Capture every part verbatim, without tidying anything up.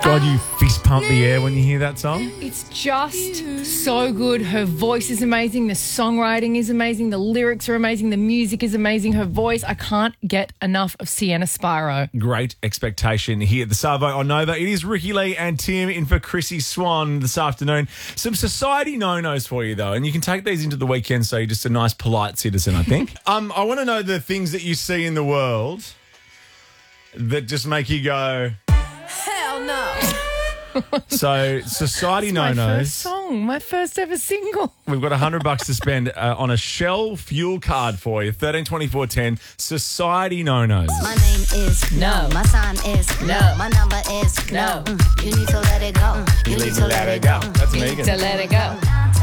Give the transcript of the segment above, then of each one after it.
God, you fist pump the air when you hear that song. It's just so good. Her voice is amazing. The songwriting is amazing. The lyrics are amazing. The music is amazing. Her voice, I can't get enough of Sienna Spiro. Great expectation here at the Savo on Nova. It is Ricky Lee and Tim in for Chrissy Swan this afternoon. Some society no-nos for you, though, and you can take these into the weekend so you're just a nice, polite citizen, I think. um, I want to know the things that you see in the world that just make you go... Hell no. So, society My no-nos. first song, my first ever single. We've got a hundred bucks to spend uh, on a Shell fuel card for you. thirteen twenty-four ten. Society no-nos. My name is No. My sign is No. My number is No. Mm, you need to let it go. You need to let it go. That's To Megan. let it go.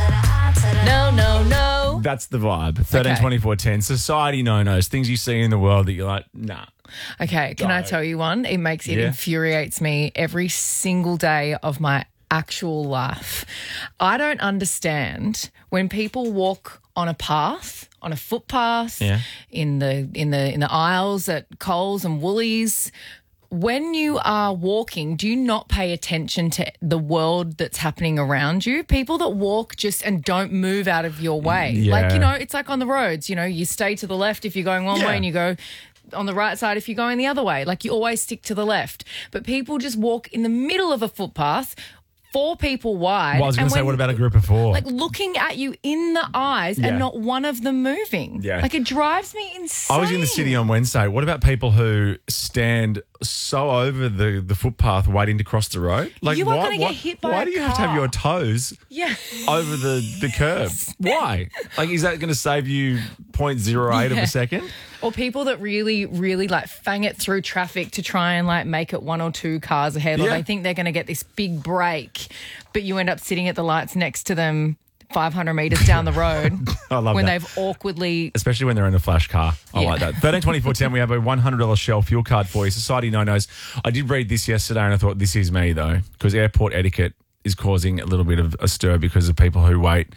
No, no, no. That's the vibe. thirteen twenty-four ten. Society no-nos. Things you see in the world that you're like, nah. Okay, can I Go. tell you one? It makes it Yeah. infuriates me every single day of my actual life. I don't understand when people walk on a path, on a footpath, Yeah. in the in the in the aisles at Coles and Woolies. When you are walking, do you not pay attention to the world that's happening around you? People that walk just and don't move out of your way. Yeah. Like, you know, it's like on the roads, you know, you stay to the left if you're going one Yeah. way and you go on the right side if you're going the other way. Like, you always stick to the left. But people just walk in the middle of a footpath, four people wide. Well, I was going and to say, when- what about a group of four? like looking at you in the eyes Yeah. and not one of them moving. Yeah. Like, it drives me insane. I was in the city on Wednesday. What about people who stand so over the, the footpath waiting to cross the road? Like, You are why, gonna get why- hit by Why a do you have to have car. your toes Yeah. over the, the curb? Why? Like, is that going to save you zero point zero eight of Yeah. a second? Or people that really, really like fang it through traffic to try and like make it one or two cars ahead. Or Yeah. they think they're going to get this big break, but you end up sitting at the lights next to them five hundred metres down the road I love when that. they've awkwardly... Especially when they're in a flash car. I Yeah. like that. thirteen twenty-four ten, we have a one hundred dollars Shell fuel card for you. Society no-nos. I did read this yesterday and I thought, this is me, though, because airport etiquette is causing a little bit of a stir because of people who wait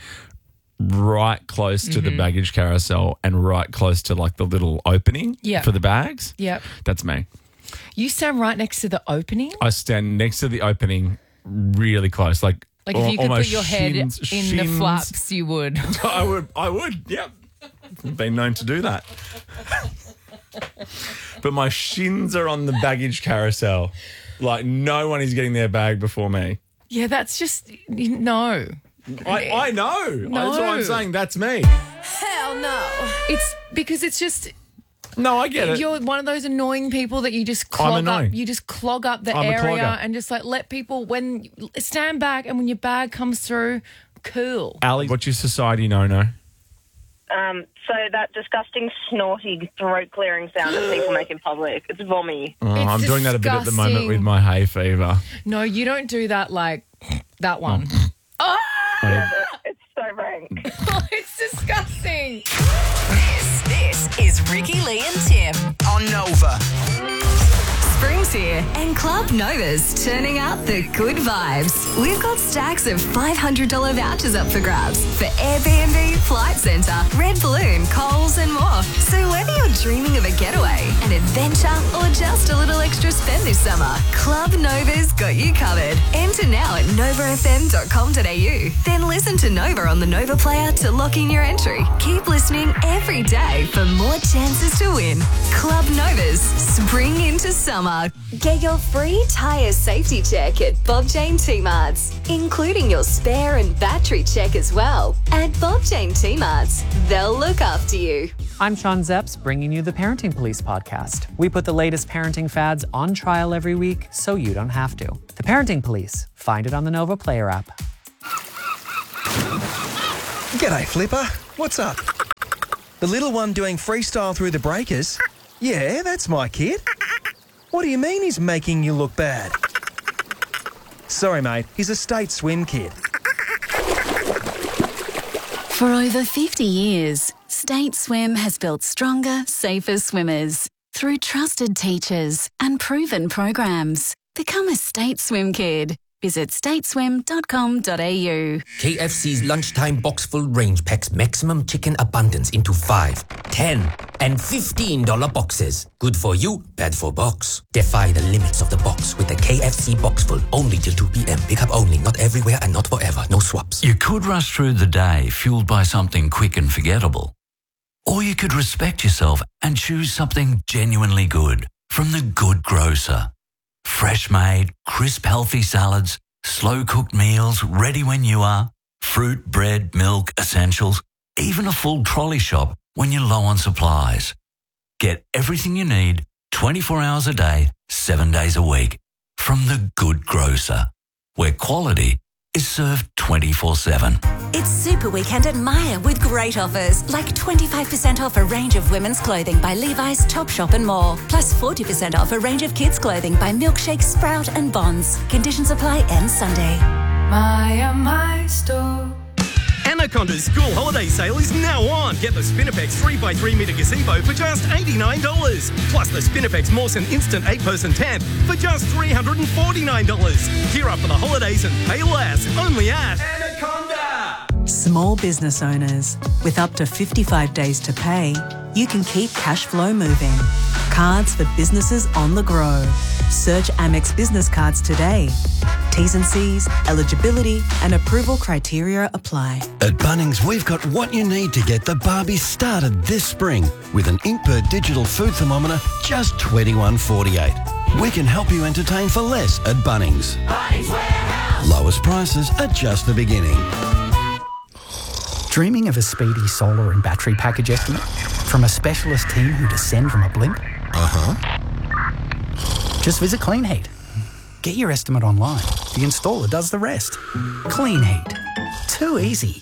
right close to Mm-hmm. the baggage carousel and right close to, like, the little opening Yeah. for the bags. Yep. That's me. You stand right next to the opening. I stand next to the opening really close, like Like, if al- you could put almost your head shins- in the shins. flaps, you would. I would. I would. Yep. Been known to do that. But my shins are on the baggage carousel. Like, no one is getting their bag before me. Yeah, that's just... No. I, I know. That's what I'm saying. That's me. Hell no. It's because it's just... No, I get it. You're one of those annoying people that you just I'm clog up. annoying. You just clog up the I'm a area clogger. and just like let people when stand back and when your bag comes through, cool. Ali, what's your society no-no? Um, so that disgusting, snorty, throat-clearing sound that people make in public. It's vommy. Oh, It's I'm doing that a bit at the moment disgusting. with my hay fever. No, you don't do that like that one. I- It's so rank. It's disgusting. This, this is Ricky Lee and Tim on Nova. Spring's here and Club Nova's turning out the good vibes. We've got stacks of five hundred dollars vouchers up for grabs for Airbnb, Flight Centre, Red Balloon, Coles and more. So whether you're dreaming of a getaway, an adventure or just a little extra spend this summer, Club Nova's got you covered. Enter now at nova f m dot com dot a u. Then listen to Nova on the Nova player to lock in your entry. Keep listening every day for more chances to win. Club Nova's Spring into Summer. Get your free tyre safety check at Bob Jane T-Marts, including your spare and battery check as well. At Bob Jane T-Marts, they'll look after you. I'm Sean Zepps, bringing you the Parenting Police podcast. We put the latest parenting fads on trial every week so you don't have to. The Parenting Police. Find it on the Nova Player app. G'day, Flipper. What's up? The little one doing freestyle through the breakers? Yeah, that's my kid. What do you mean he's making you look bad? Sorry, mate. He's a state swim kid. For over fifty years, State Swim has built stronger, safer swimmers through trusted teachers and proven programs. Become a State Swim kid. Visit stateswim dot com dot a u. K F C's lunchtime box full range packs maximum chicken abundance into five, ten, and fifteen dollar boxes. Good for you, bad for box. Defy the limits of the box with the K F C box full only till two p.m. Pick up only, not everywhere and not forever. No swaps. You could rush through the day fueled by something quick and forgettable. Or you could respect yourself and choose something genuinely good from The Good Grocer. Fresh made, crisp, healthy salads, slow cooked meals ready when you are, fruit, bread, milk, essentials, even a full trolley shop when you're low on supplies. Get everything you need twenty-four hours a day, seven days a week from The Good Grocer, where quality is served twenty-four seven. It's Super Weekend at Myer with great offers, like twenty-five percent off a range of women's clothing by Levi's, Topshop and more. Plus forty percent off a range of kids' clothing by Milkshake, Sprout and Bonds. Conditions apply end Sunday. Myer, my store. Anaconda's school holiday sale is now on. Get the Spinifex three by three metre gazebo for just eighty-nine dollars. Plus the Spinifex Mawson Instant eight person tent for just three hundred forty-nine dollars. Gear up for the holidays and pay less. Only at Anaconda. Small business owners, with up to fifty-five days to pay, you can keep cash flow moving. Cards for businesses on the go. Search Amex Business Cards today. T's and C's, eligibility and approval criteria apply. At Bunnings, we've got what you need to get the Barbie started this spring with an Inkbird digital food thermometer, just twenty-one forty-eight. We can help you entertain for less at Bunnings. Bunnings Warehouse. Lowest prices are just the beginning. Dreaming of a speedy solar and battery package estimate from a specialist team who descend from a blimp? Uh-huh. Just visit Clean Heat. Get your estimate online. The installer does the rest. Clean Heat. Too easy.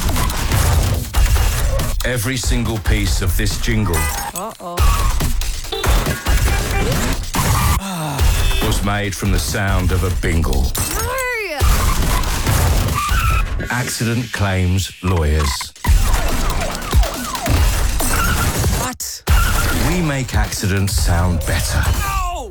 Every single piece of this jingle Uh-oh. was made from the sound of a bingle. Accident claims lawyers. What? We make accidents sound better. No!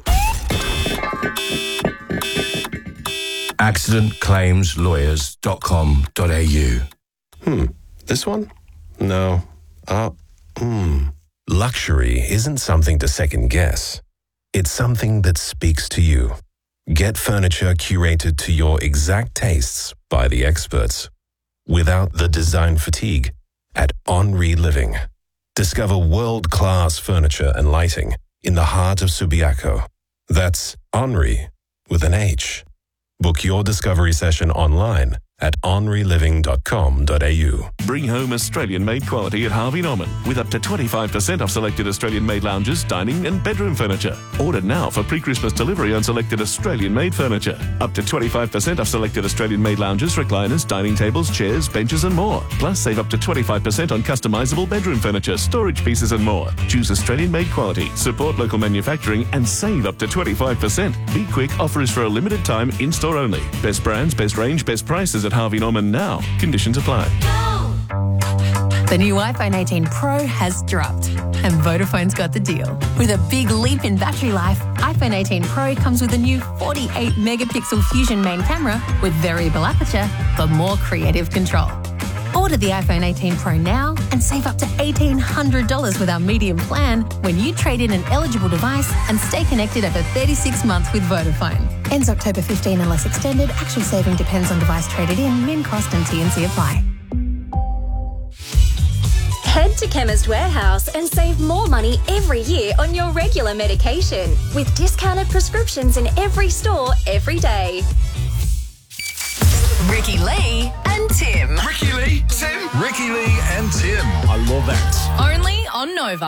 accident claims lawyers dot com dot a u. Hmm. This one? No. Uh, hmm. Luxury isn't something to second guess. It's something that speaks to you. Get furniture curated to your exact tastes by the experts, without the design fatigue, at Henri Living. Discover world-class furniture and lighting in the heart of Subiaco. That's Henri with an H. Book your discovery session online at henri living dot com dot a u. Bring home Australian-made quality at Harvey Norman with up to twenty-five percent off selected Australian-made lounges, dining and bedroom furniture. Order now for pre-Christmas delivery on selected Australian-made furniture. Up to twenty-five percent off selected Australian-made lounges, recliners, dining tables, chairs, benches and more. Plus save up to twenty-five percent on customisable bedroom furniture, storage pieces and more. Choose Australian-made quality, support local manufacturing and save up to twenty-five percent. Be quick, offer is for a limited time, in-store only. Best brands, best range, best prices at Harvey Norman now. Conditions apply. The new iPhone eighteen Pro has dropped, and Vodafone's got the deal. With a big leap in battery life, iPhone eighteen Pro comes with a new forty-eight megapixel Fusion main camera with variable aperture for more creative control. Order the iPhone eighteen Pro now and save up to eighteen hundred dollars with our medium plan when you trade in an eligible device and stay connected over thirty-six months with Vodafone. Ends October fifteenth unless extended. Actual saving depends on device traded in. Min cost and T and C apply. Head to Chemist Warehouse and save more money every year on your regular medication with discounted prescriptions in every store every day. Ricky Lee and Tim. Ricky Lee, Tim. Ricky Lee and Tim. I love that. Only on Nova.